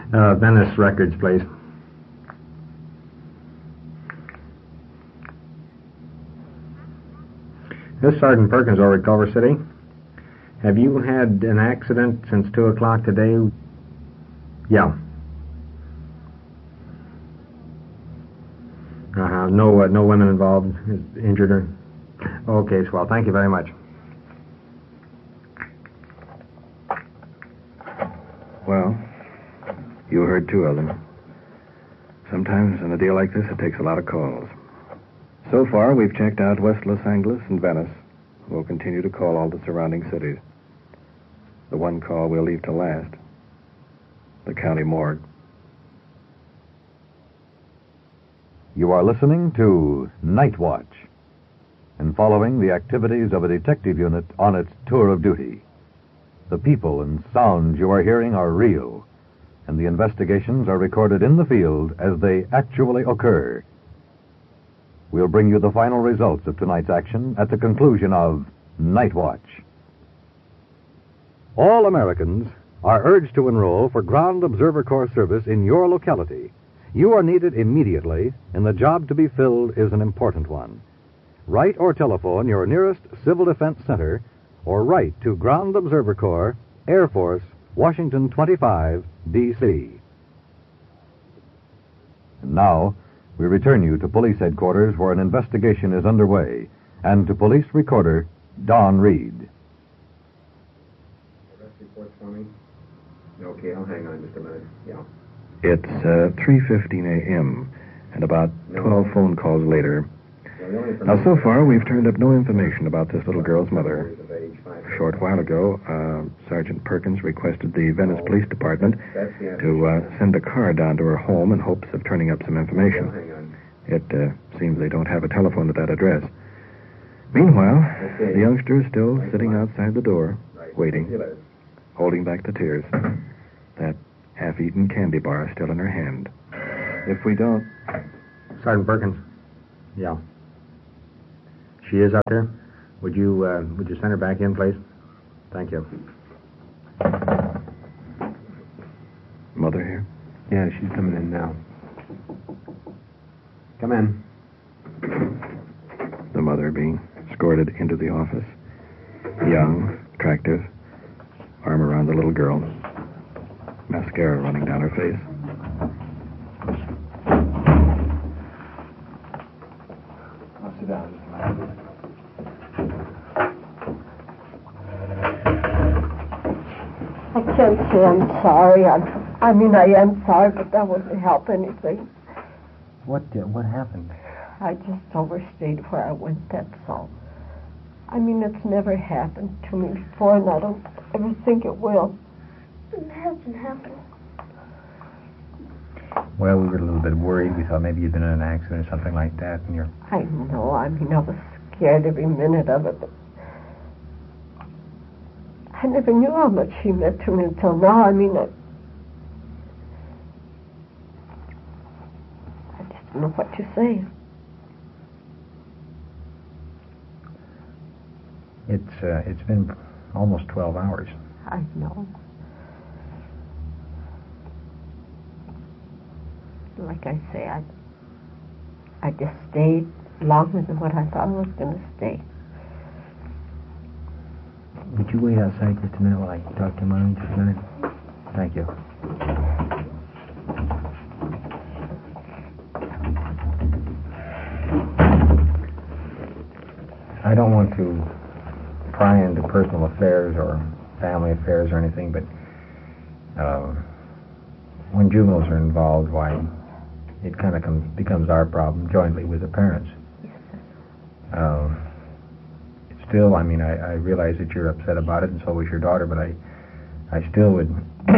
Venice Records, please. This is Sergeant Perkins over at Culver City. Have you had an accident since 2 o'clock today? Yeah. No women involved injured or... Okay, swell. Thank you very much. Well, you heard 2 of them. Sometimes in a deal like this, it takes a lot of calls. So far, we've checked out West Los Angeles and Venice. We'll continue to call all the surrounding cities. The one call we'll leave to last, the county morgue. You are listening to Night Watch and following the activities of a detective unit on its tour of duty. The people and sounds you are hearing are real, and the investigations are recorded in the field as they actually occur. We'll bring you the final results of tonight's action at the conclusion of Night Watch. All Americans are urged to enroll for Ground Observer Corps service in your locality. You are needed immediately, and the job to be filled is an important one. Write or telephone your nearest Civil Defense Center, or write to Ground Observer Corps, Air Force, Washington 25, D.C. And now, we return you to police headquarters where an investigation is underway, and to police recorder Don Reed. Arrest report for me? Okay, I'll hang on just a minute. Yeah. It's 3:15 a.m., and about 12 phone calls later. Now, so far, we've turned up no information about this little girl's mother. A short while ago, Sergeant Perkins requested the Venice Police Department to send a car down to her home in hopes of turning up some information. It seems they don't have a telephone at that address. Meanwhile, the youngster is still sitting outside the door, waiting, holding back the tears. That half-eaten candy bar is still in her hand. If we don't... Sergeant Perkins. Yeah. She is out there. Would you send her back in, please? Thank you. Mother here? Yeah, she's coming in now. Come in. The mother being escorted into the office. Young, attractive, arm around the little girl. Mascara running down her face. I'll sit down just a minute. I can't say I'm sorry. I mean, I am sorry, but that wouldn't help anything. What happened? I just overstayed where I went, that's all. I mean, it's never happened to me before, and I don't ever think it will. It hasn't happened. Well, we were a little bit worried. We thought maybe you'd been in an accident or something like that, and you're... I know. I mean, I was scared every minute of it, but I never knew how much she meant to me until now. I mean, I just don't know what to say. It's been almost 12 hours. I know. Like I say, I just stayed longer than what I thought I was going to stay. Would you wait outside just a minute while I talk to Mom just a minute? Thank you. I don't want to pry into personal affairs or family affairs or anything, but when juveniles are involved, why, it kind of becomes our problem jointly with the parents. Still, I mean, I realize that you're upset about it, and so is your daughter, but I still would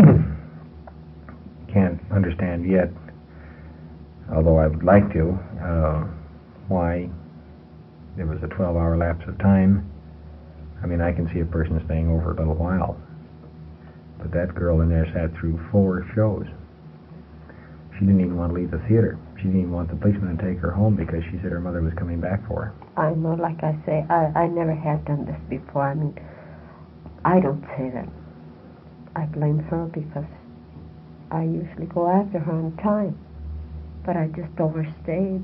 can't understand yet, although I would like to, why there was a 12-hour lapse of time. I mean, I can see a person staying over a little while, but that girl in there sat through 4 shows. She didn't even want to leave the theater. She didn't even want the policeman to take her home because she said her mother was coming back for her. I know, like I say, I never had done this before. I mean, I don't say that I blame her because I usually go after her on time, but I just overstayed.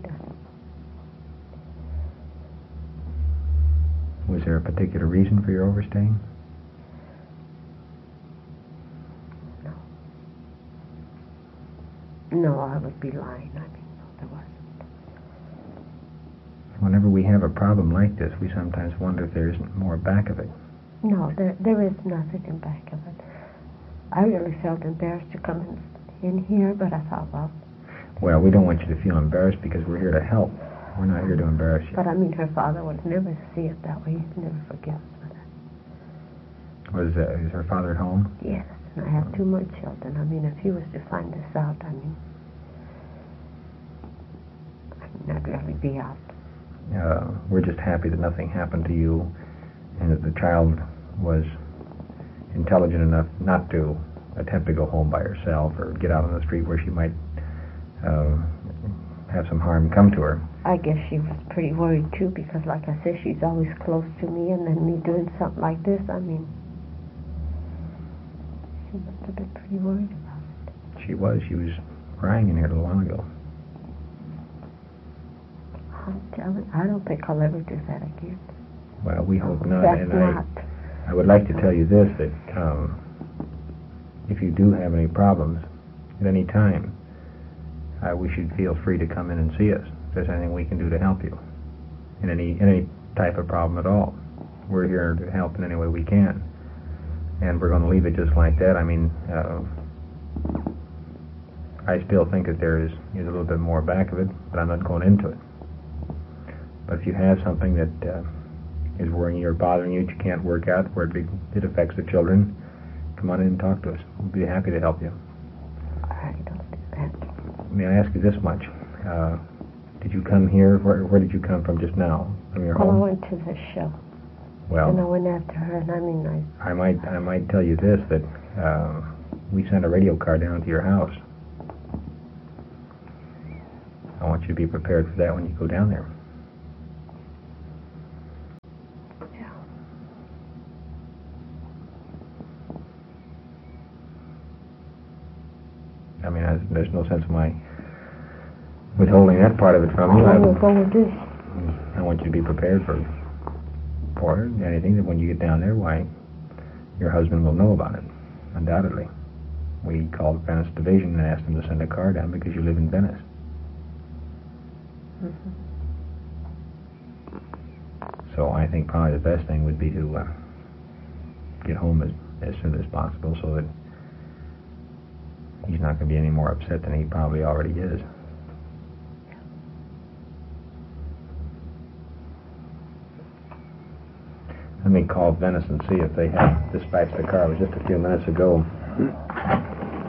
Was there a particular reason for your overstaying? No, I would be lying. I mean, no, there wasn't. Whenever we have a problem like this, we sometimes wonder if there isn't more back of it. No, there is nothing in back of it. I really felt embarrassed to come in here, but I thought, well, we don't want you to feel embarrassed because we're here to help. We're not here to embarrass you. But I mean, her father would never see it that way. He'd never forgive us for that. Is her father at home? Yes, and I have 2 more children. I mean, if he was to find this out, I mean, I'd really be out. We're just happy that nothing happened to you and that the child was intelligent enough not to attempt to go home by herself or get out on the street where she might have some harm come to her. I guess she was pretty worried too, because like I said, she's always close to me, and then me doing something like this, I mean, she must have been pretty worried about it. She was crying in here a little while ago. I'm telling, I don't think I'll ever do that again. Well, we hope not. That's And not. I would like to tell you this, that if you do have any problems at any time, we should feel free to come in and see us if there's anything we can do to help you in any type of problem at all. We're here to help in any way we can, and we're going to leave it just like that. I mean, I still think that there is a little bit more back of it, but I'm not going into it. But if you have something that is worrying you or bothering you that you can't work out, where it affects the children, come on in and talk to us. We'll be happy to help you. I don't do that. May I ask you this much? Did you come here? Where did you come from just now? From your Well, home? I went to the show, Well, and I went after her, and I mean, I might tell you this, that we sent a radio car down to your house. I want you to be prepared for that when you go down there. I mean, there's no sense of my withholding that part of it from you. I will go with this. I want you to be prepared for anything that when you get down there, why, your husband will know about it, undoubtedly. We called Venice Division and asked them to send a car down because you live in Venice. Mm-hmm. So I think probably the best thing would be to get home as soon as possible so that he's not going to be any more upset than he probably already is. Let me call Venice and see if they have dispatched the car. It was just a few minutes ago.